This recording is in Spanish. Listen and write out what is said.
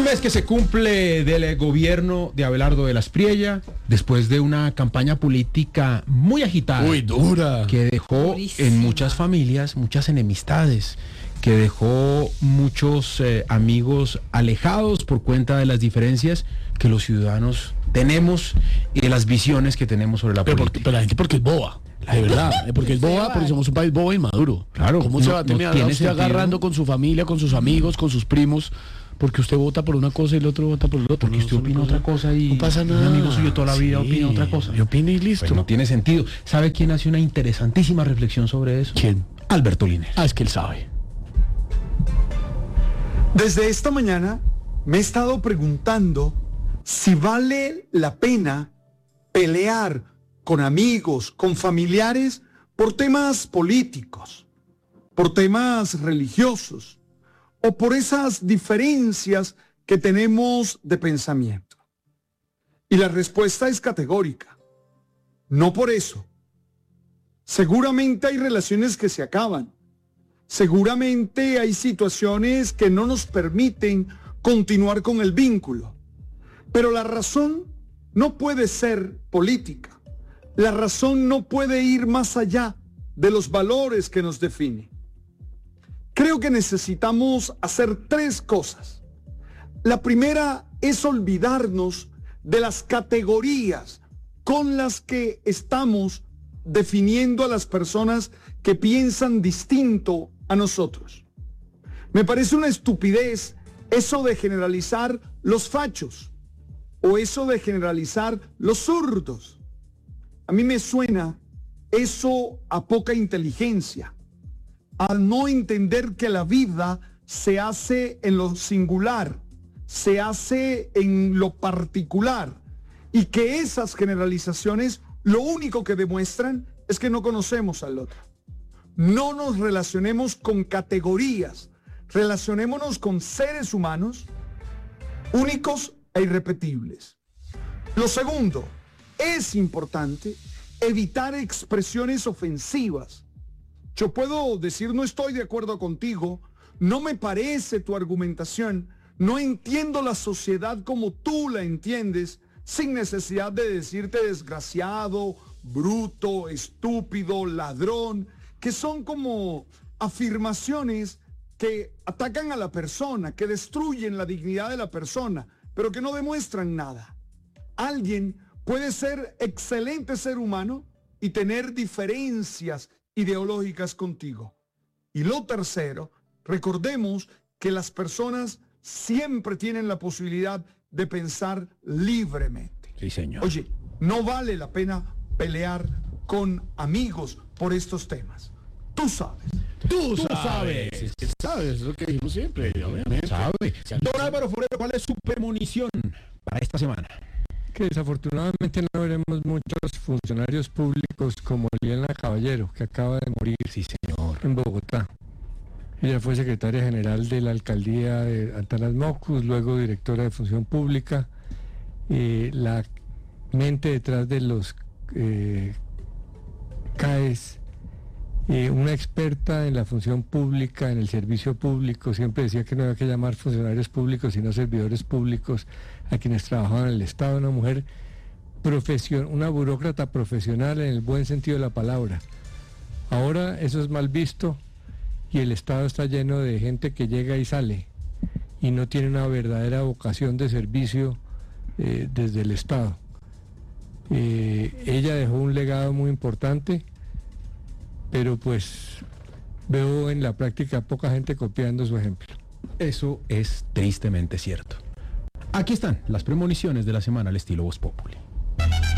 mes que se cumple del gobierno de Abelardo de la Espriella, después de una campaña política muy agitada. Muy dura. Que dejó Durísima. en muchas familias muchas enemistades, que dejó muchos amigos alejados por cuenta de las diferencias que los ciudadanos tenemos y de las visiones que tenemos sobre la política. Pero la gente porque es boba. De verdad, porque es boba, porque somos un país bobo y maduro. Claro. ¿Cómo se No- va a no terminar tiene usted sentido. agarrando con su familia, con sus amigos, con sus primos? Porque usted vota por una cosa y el otro vota por el otro. Porque usted opina otra cosa y no pasa nada. un amigo suyo toda la vida Sí, opina otra cosa. Y opina y listo. Pues no tiene sentido. ¿Sabe quién hace una interesantísima reflexión sobre eso? ¿Quién? Alberto Liner. Ah, es que él sabe. Desde esta mañana me he estado preguntando si vale la pena pelear con amigos, con familiares, por temas políticos, por temas religiosos o por esas diferencias que tenemos de pensamiento. Y la respuesta es categórica. No por eso. Seguramente hay relaciones que se acaban. Seguramente hay situaciones que no nos permiten continuar con el vínculo. Pero la razón no puede ser política. La razón no puede ir más allá de los valores que nos definen. Creo que necesitamos hacer tres cosas. La primera es olvidarnos de las categorías con las que estamos definiendo a las personas que piensan distinto a nosotros. Me parece una estupidez eso de generalizar los fachos o eso de generalizar los zurdos. A mí me suena eso a poca inteligencia, al no entender que la vida se hace en lo singular, se hace en lo particular y que esas generalizaciones lo único que demuestran es que no conocemos al otro. No nos relacionemos con categorías, relacionémonos con seres humanos únicos e irrepetibles. Lo segundo, es importante evitar expresiones ofensivas. Yo puedo decir no estoy de acuerdo contigo, no me parece tu argumentación, no entiendo la sociedad como tú la entiendes, sin necesidad de decirte desgraciado, bruto, estúpido, ladrón, que son como afirmaciones que atacan a la persona, que destruyen la dignidad de la persona, pero que no demuestran nada. Alguien puede ser excelente ser humano y tener diferencias ideológicas contigo. Y lo tercero, recordemos que las personas siempre tienen la posibilidad de pensar libremente. Sí, señor. Oye, no vale la pena pelear con amigos por estos temas. Tú sabes. Tú sabes. Sabes lo que dijimos siempre, obviamente. ¿Sabe? Don Álvaro Forero, ¿cuál es su premonición para esta semana? Que desafortunadamente no veremos muchos funcionarios públicos como Liana Caballero, que acaba de morir Sí, señor. en Bogotá. Ella fue secretaria general de la alcaldía de Antanas Mocus, luego directora de Función Pública, la mente detrás de los CAES, una experta en la función pública, en el servicio público. Siempre decía que no había que llamar funcionarios públicos, sino servidores públicos a quienes trabajaban en el Estado. Una mujer una burócrata profesional en el buen sentido de la palabra. Ahora eso es mal visto y el Estado está lleno de gente que llega y sale y no tiene una verdadera vocación de servicio desde el Estado. Ella dejó un legado muy importante, pero pues veo en la práctica poca gente copiando su ejemplo. Eso es tristemente cierto. Aquí están las premoniciones de la semana al estilo Voz Populi.